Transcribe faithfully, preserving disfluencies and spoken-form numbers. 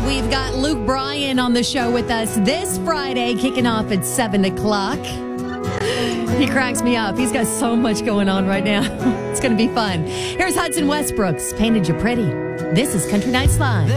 we've got Luke Bryan on the show with us this Friday, kicking off at seven o'clock. He cracks me up. He's got so much going on right now. It's going to be fun. Here's Hudson Westbrook's Painted You Pretty. This is Country Nights Live.